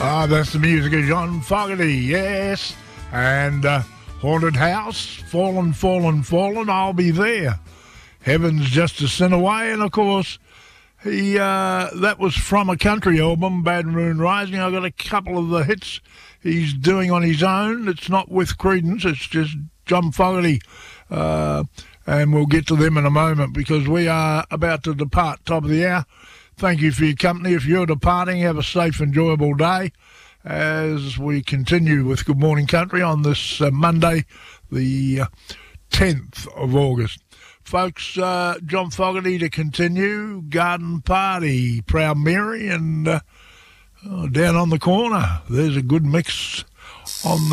That's the music of John Fogerty, yes. And Haunted House, Fallen, Fallen, Fallen, I'll Be There. Heaven's Just a Sin Away. And, of course, that was from a country album, Bad Moon Rising. I've got a couple of the hits he's doing on his own. It's not with Creedence, it's just John Fogerty. And we'll get to them in a moment because we are about to depart, top of the hour. Thank you for your company. If you're departing, have a safe, enjoyable day as we continue with Good Morning Country on this Monday, the 10th of August. Folks, John Fogerty to continue, Garden Party, Proud Mary, and down on the corner, there's a good mix on the